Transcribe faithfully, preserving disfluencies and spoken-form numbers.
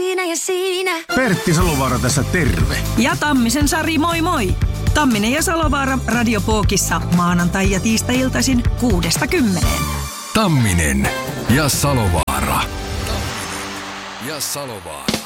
siinä ja siinä. Pertti Salovaara tässä terve. Ja Tammisen Sari, moi moi. Tamminen ja Salovaara Radiopookissa maanantai- ja tiistai-iltaisin kuudesta kymmeneen. Tamminen ja Salovaara. Tamminen ja Salovaara.